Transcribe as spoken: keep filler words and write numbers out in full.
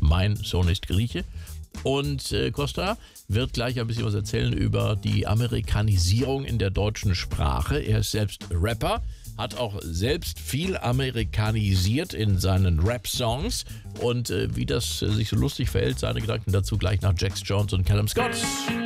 Mein Sohn ist Grieche. Und äh, Costa wird gleich ein bisschen was erzählen über die Amerikanisierung in der deutschen Sprache. Er ist selbst Rapper, hat auch selbst viel amerikanisiert in seinen Rap-Songs. Und äh, wie das äh, sich so lustig verhält, seine Gedanken dazu gleich nach Jax Jones und Callum Scott.